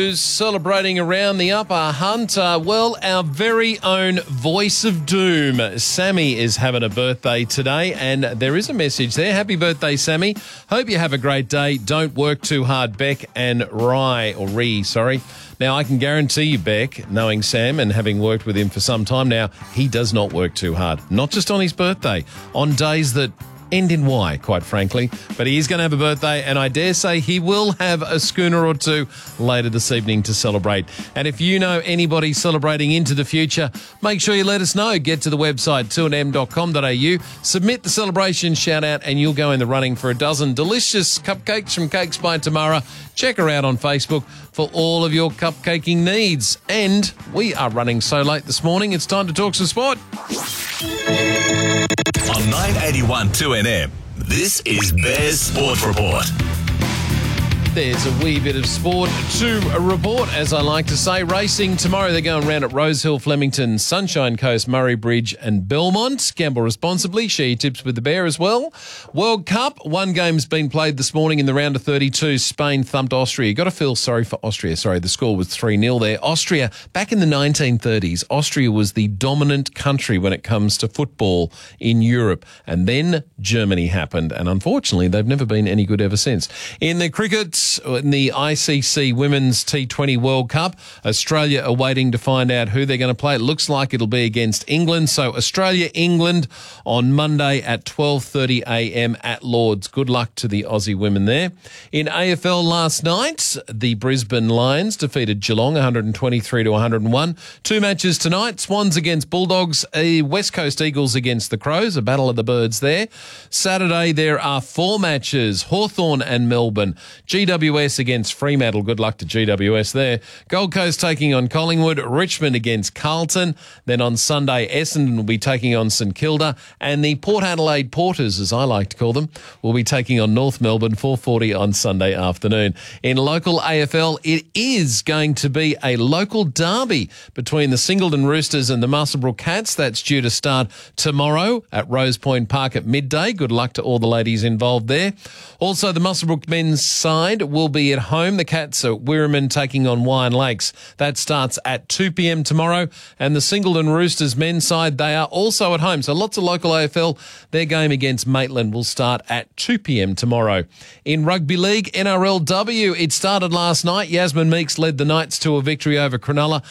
Who's celebrating around the upper hunt? Well, our very own voice of doom, Sammy, is having a birthday today, and there is a message there. Happy birthday, Sammy. Hope you have a great day. Don't work too hard, Beck and Ree. Now, I can guarantee you, Beck, knowing Sam and having worked with him for some time now, he does not work too hard. Not just on his birthday, on days that end in Y, quite frankly. But he is going to have a birthday, and I dare say he will have a schooner or two later this evening to celebrate. And if you know anybody celebrating into the future, make sure you let us know. Get to the website, 2nm.com.au, submit the celebration shout-out, and you'll go in the running for a dozen delicious cupcakes from Cakes by Tamara. Check her out on Facebook for all of your cupcaking needs. And we are running so late this morning, it's time to talk some sport. On 981 2NM, this is Bears Sport Report. There's a wee bit of sport to report, as I like to say. Racing tomorrow, they're going around at Rosehill, Flemington, Sunshine Coast, Murray Bridge and Belmont. Gamble responsibly. Share your tips with the Bear as well. World Cup, one game's been played this morning in the round of 32. Spain thumped Austria. Got to feel sorry for Austria. Sorry, the score was 3-0 there. Austria, back in the 1930s, Austria was the dominant country when it comes to football in Europe. And then Germany happened. And unfortunately, they've never been any good ever since. In the cricket, in the ICC Women's T20 World Cup, Australia are waiting to find out who they're going to play. It looks like it'll be against England. So Australia-England on Monday at 12:30am at Lord's. Good luck to the Aussie women there. In AFL last night, the Brisbane Lions defeated Geelong 123-101. Two matches tonight, Swans against Bulldogs, West Coast Eagles against the Crows, a battle of the birds there. Saturday, there are four matches, Hawthorn and Melbourne. GWS against Fremantle. Good luck to GWS there. Gold Coast taking on Collingwood. Richmond against Carlton. Then on Sunday, Essendon will be taking on St Kilda. And the Port Adelaide Porters, as I like to call them, will be taking on North Melbourne, 4:40 on Sunday afternoon. In local AFL, it is going to be a local derby between the Singleton Roosters and the Muswellbrook Cats. That's due to start tomorrow at Rose Point Park at midday. Good luck to all the ladies involved there. Also, the Muswellbrook men's side will be at home. The Cats are Wirraman taking on Wine Lakes. That starts at 2pm tomorrow. And the Singleton Roosters men's side, they are also at home. So lots of local AFL. Their game against Maitland will start at 2pm tomorrow. In Rugby League, NRLW, it started last night. Yasmin Meeks led the Knights to a victory over Cronulla,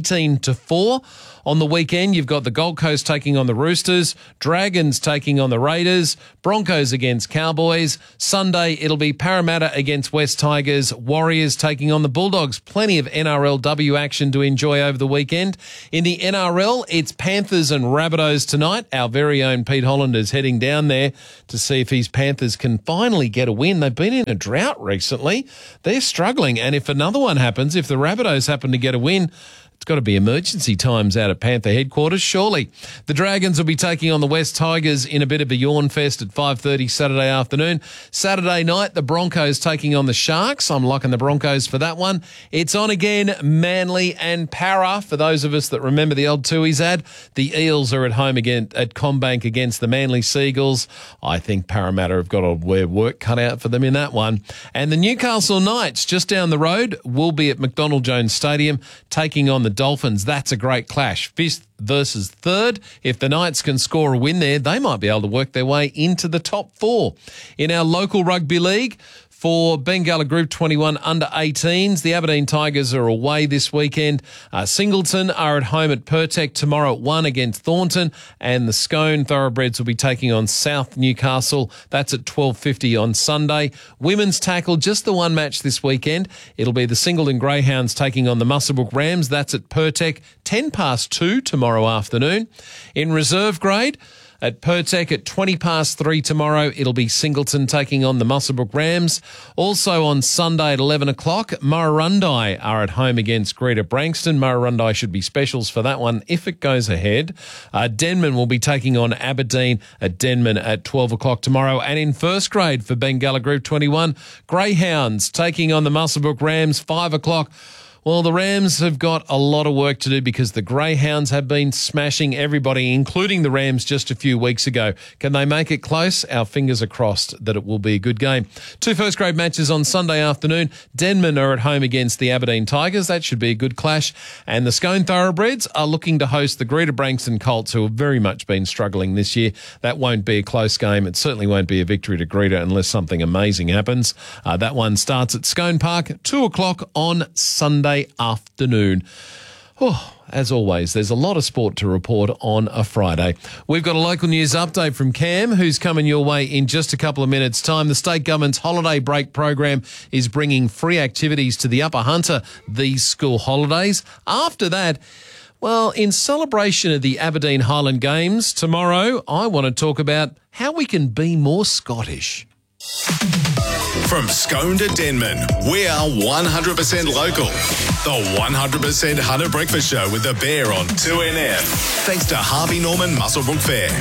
18-4. On the weekend, you've got the Gold Coast taking on the Roosters, Dragons taking on the Raiders, Broncos against Cowboys. Sunday, it'll be Parramatta against West Tigers, Warriors taking on the Bulldogs. Plenty of NRLW action to enjoy over the weekend. In the NRL, it's Panthers and Rabbitohs tonight. Our very own Pete Holland is heading down there to see if his Panthers can finally get a win. They've been in a drought recently. They're struggling, and if another one happens, if the Rabbitohs happen to get a win, it's got to be emergency times out at Panther headquarters, surely. The Dragons will be taking on the West Tigers in a bit of a yawn fest at 5:30 Saturday afternoon. Saturday night, the Broncos taking on the Sharks. I'm locking the Broncos for that one. It's on again, Manly and Para. For those of us that remember the old Tui's ad, the Eels are at home again at CommBank against the Manly Seagulls. I think Parramatta have got a work cut out for them in that one. And the Newcastle Knights, just down the road, will be at McDonald Jones Stadium taking on the Dolphins. That's a great clash. Fifth versus third. If the Knights can score a win there, they might be able to work their way into the top four. In our local rugby league, for Bengala Group 21 under-18s, the Aberdeen Tigers are away this weekend. Singleton are at home at Pertec tomorrow at 1 against Thornton, and the Scone Thoroughbreds will be taking on South Newcastle. That's at 12:50 on Sunday. Women's tackle, just the one match this weekend. It'll be the Singleton Greyhounds taking on the Muswellbrook Rams. That's at Pertec, 2:10 tomorrow afternoon. In reserve grade, at Pertec at 3:20 tomorrow, it'll be Singleton taking on the Muswellbrook Rams. Also on Sunday at 11 o'clock, Murrurundi are at home against Greater Branxton. Murrurundi should be specials for that one if it goes ahead. Denman will be taking on Aberdeen at Denman at 12 o'clock tomorrow. And in first grade for Bengala Group 21, Greyhounds taking on the Muswellbrook Rams, 5 o'clock. Well, the Rams have got a lot of work to do because the Greyhounds have been smashing everybody, including the Rams just a few weeks ago. Can they make it close? Our fingers are crossed that it will be a good game. 2 first-grade matches on Sunday afternoon. Denman are at home against the Aberdeen Tigers. That should be a good clash. And the Scone Thoroughbreds are looking to host the Greater Branxton Colts, who have very much been struggling this year. That won't be a close game. It certainly won't be a victory to Greater unless something amazing happens. That one starts at Scone Park, 2 o'clock on Sunday afternoon. Oh, as always, there's a lot of sport to report on a Friday. We've got a local news update from Cam, who's coming your way in just a couple of minutes' time. The state government's holiday break program is bringing free activities to the Upper Hunter these school holidays. After that, well, in celebration of the Aberdeen Highland Games tomorrow, I want to talk about how we can be more Scottish. From Scone to Denman, we are 100% local. The 100% Hunter Breakfast Show with the Bear on 2NF. Thanks to Harvey Norman Muswellbrook Fair.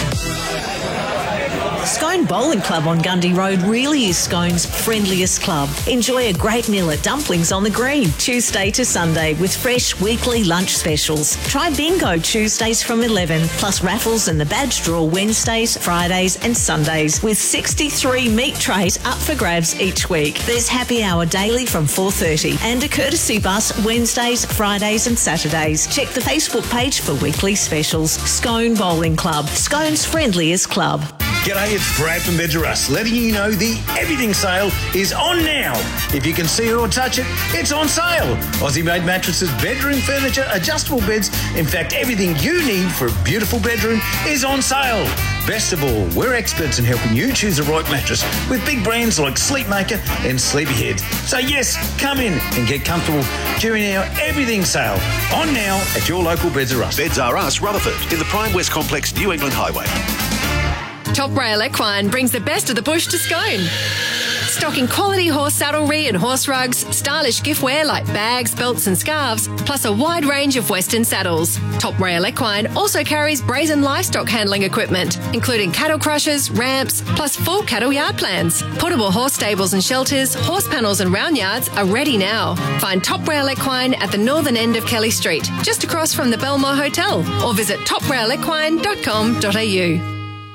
Scone Bowling Club on Gundy Road really is Scone's friendliest club. Enjoy a great meal at Dumplings on the Green, Tuesday to Sunday, with fresh weekly lunch specials. Try bingo Tuesdays from 11, plus raffles and the badge draw Wednesdays, Fridays and Sundays, with 63 meat trays up for grabs each week. There's happy hour daily from 4:30 and a courtesy bus Wednesdays, Fridays and Saturdays. Check the Facebook page for weekly specials. Scone Bowling Club, Scone's friendliest club. G'day, it's Brad from Beds R Us, letting you know the Everything sale is on now. If you can see it or touch it, it's on sale. Aussie-made mattresses, bedroom furniture, adjustable beds. In fact, everything you need for a beautiful bedroom is on sale. Best of all, we're experts in helping you choose the right mattress with big brands like Sleepmaker and Sleepyhead. So yes, come in and get comfortable during our Everything sale. On now at your local Beds R Us. Beds R Us, Rutherford, in the Prime West Complex, New England Highway. Top Rail Equine brings the best of the bush to Scone. Stocking quality horse saddlery and horse rugs, stylish giftware like bags, belts and scarves, plus a wide range of Western saddles. Top Rail Equine also carries brazen livestock handling equipment, including cattle crushers, ramps, plus full cattle yard plans. Portable horse stables and shelters, horse panels and round yards are ready now. Find Top Rail Equine at the northern end of Kelly Street, just across from the Belmore Hotel, or visit toprailequine.com.au.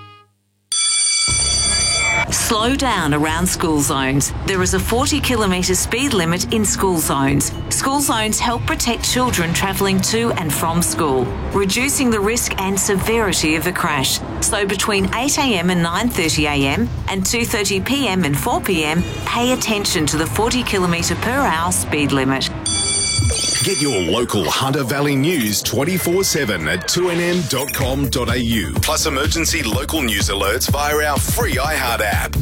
Slow down around school zones. There is a 40-kilometre speed limit in school zones. School zones help protect children travelling to and from school, reducing the risk and severity of a crash. So between 8 a.m. and 9:30 a.m. and 2:30 p.m. and 4 p.m, pay attention to the 40-kilometre per hour speed limit. Get your local Hunter Valley news 24/7 at 2nm.com.au. Plus emergency local news alerts via our free iHeart app.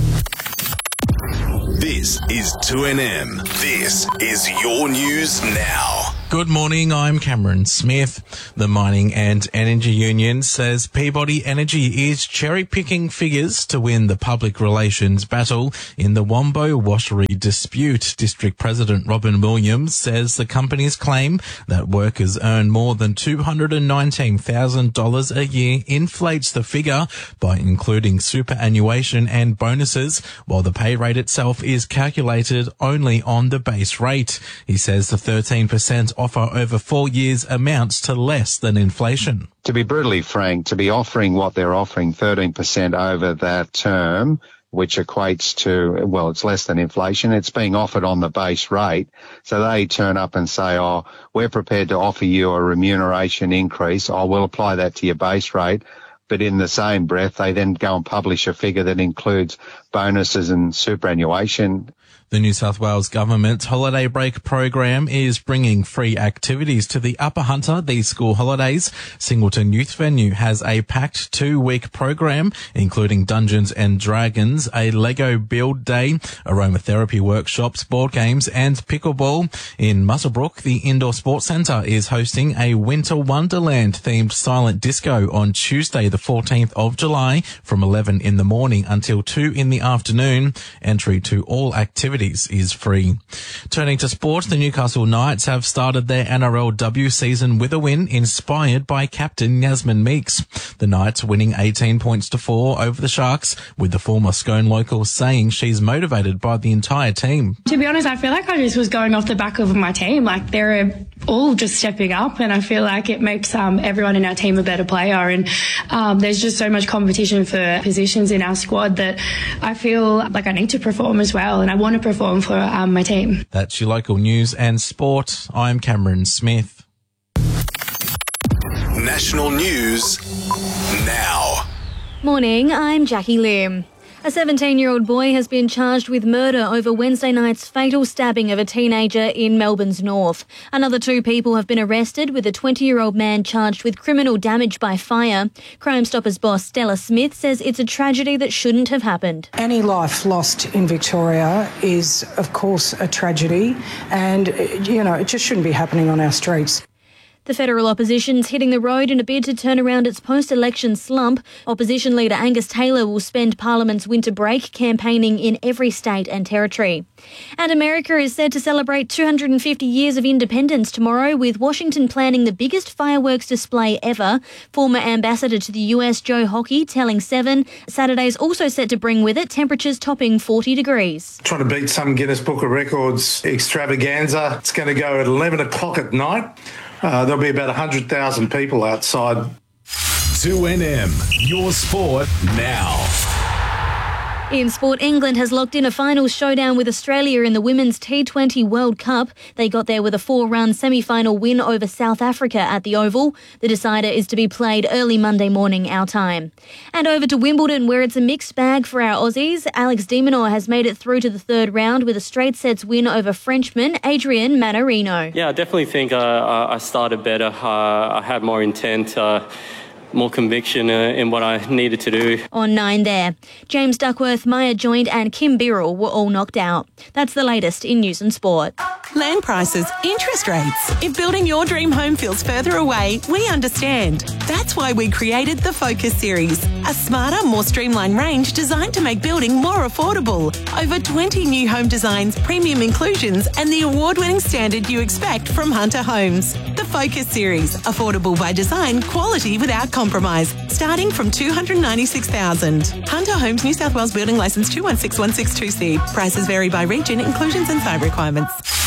This is 2NM. This is your news now. Good morning, I'm Cameron Smith. The Mining and Energy Union says Peabody Energy is cherry-picking figures to win the public relations battle in the Wombo Washery dispute. District President Robin Williams says the company's claim that workers earn more than $219,000 a year inflates the figure by including superannuation and bonuses, while the pay rate itself is calculated only on the base rate. He says the 13% offer over 4 years amounts to less than inflation. To be brutally frank, to be offering what they're offering, 13% over that term, which equates to, well, it's less than inflation. It's being offered on the base rate. So they turn up and say, oh, we're prepared to offer you a remuneration increase. Oh, we'll apply that to your base rate. But in the same breath, they then go and publish a figure that includes bonuses and superannuation. The New South Wales Government's holiday break program is bringing free activities to the Upper Hunter these school holidays. Singleton Youth Venue has a packed 2-week program, including Dungeons and Dragons, a Lego build day, aromatherapy workshops, board games and pickleball. In Muswellbrook, the Indoor Sports Centre is hosting a Winter Wonderland themed silent disco on Tuesday the 14th of July from 11 in the morning until 2 in the afternoon. Entry to all activities activities is free. Turning to sport, the Newcastle Knights have started their NRLW season with a win inspired by captain Yasmin Meeks. The Knights winning 18 points to 4 over the Sharks, with the former Scone local saying she's motivated by the entire team. To be honest, I feel like I just was going off the back of my team. Like, they're all just stepping up, and I feel like it makes everyone in our team a better player. And there's just so much competition for positions in our squad that I feel like I need to perform as well, and I want to perform for my team. That's your local news and sport. I'm Cameron Smith. National news now. Morning, I'm Jackie Lim. A 17-year-old boy has been charged with murder over Wednesday night's fatal stabbing of a teenager in Melbourne's north. Another 2 people have been arrested, with a 20-year-old man charged with criminal damage by fire. Crime Stoppers boss Stella Smith says it's a tragedy that shouldn't have happened. Any life lost in Victoria is, of course, a tragedy, and, it just shouldn't be happening on our streets. The federal opposition's hitting the road in a bid to turn around its post-election slump. Opposition leader Angus Taylor will spend Parliament's winter break campaigning in every state and territory. And America is set to celebrate 250 years of independence tomorrow, with Washington planning the biggest fireworks display ever. Former ambassador to the US, Joe Hockey, telling Seven. Saturday's also set to bring with it temperatures topping 40 degrees. Trying to beat some Guinness Book of Records extravaganza. It's going to go at 11 o'clock at night. There'll be about 100,000 people outside. 2NM, your sport now. In sport, England has locked in a final showdown with Australia in the Women's T20 World Cup. They got there with a 4-run semi-final win over South Africa at the Oval. The decider is to be played early Monday morning our time. And over to Wimbledon, where it's a mixed bag for our Aussies. Alex de Minaur has made it through to the 3rd round with a straight sets win over Frenchman Adrian Manarino. Yeah, I definitely think I started better. I had more intent. More conviction in what I needed to do. On 9 there. James Duckworth, Maya Joint and Kim Birrell were all knocked out. That's the latest in news and sport. Land prices, interest rates. If building your dream home feels further away, we understand. That's why we created the Focus Series, a smarter, more streamlined range designed to make building more affordable. Over 20 new home designs, premium inclusions and the award-winning standard you expect from Hunter Homes. The Focus Series, affordable by design, quality without compromise, starting from $296,000. Hunter Homes, New South Wales Building Licence 216162C. Prices vary by region, inclusions and site requirements.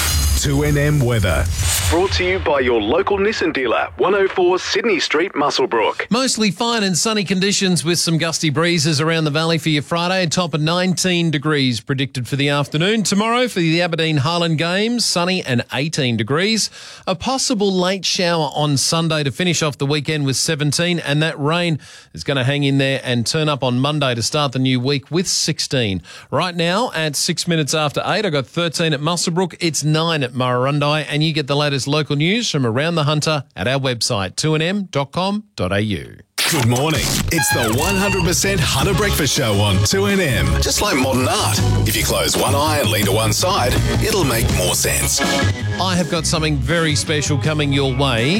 2NM weather. Brought to you by your local Nissan dealer, 104 Sydney Street, Muswellbrook. Mostly fine and sunny conditions with some gusty breezes around the valley for your Friday. A top of 19 degrees predicted for the afternoon. Tomorrow for the Aberdeen Harlan Games, sunny and 18 degrees. A possible late shower on Sunday to finish off the weekend with 17, and that rain is going to hang in there and turn up on Monday to start the new week with 16. Right now at 6 minutes after 8, I got 13 at Muswellbrook. It's 9 at Murrurundi, and you get the latest local news from around the Hunter at our website, 2nm.com.au. Good morning. It's the 100% Hunter Breakfast Show on 2NM. Just like modern art. If you close one eye and lean to one side, it'll make more sense. I have got something very special coming your way.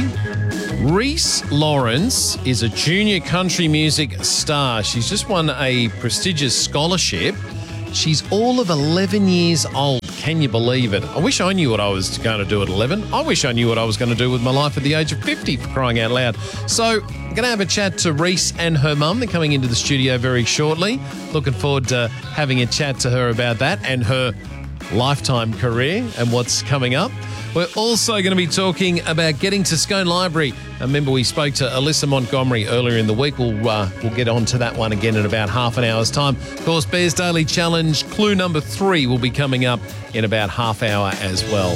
Reese Lawrence is a junior country music star. She's just won a prestigious scholarship. She's all of 11 years old. Can you believe it? I wish I knew what I was going to do at 11. I wish I knew what I was going to do with my life at the age of 50, for crying out loud. So I'm going to have a chat to Reese and her mum. They're coming into the studio very shortly. Looking forward to having a chat to her about that and her lifetime career and what's coming up. We're also going to be talking about getting to Scone Library. Remember, we spoke to Alyssa Montgomery earlier in the week. We'll get on to that one again in about half an hour's time. Of course, Bears Daily Challenge clue number 3 will be coming up in about half hour as well.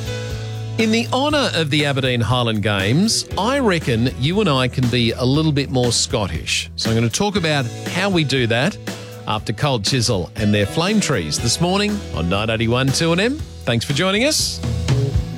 In the honour of the Aberdeen Highland Games, I reckon you and I can be a little bit more Scottish. So I'm going to talk about how we do that after Cold Chisel and their Flame Trees this morning on 981 2NM. Thanks for joining us.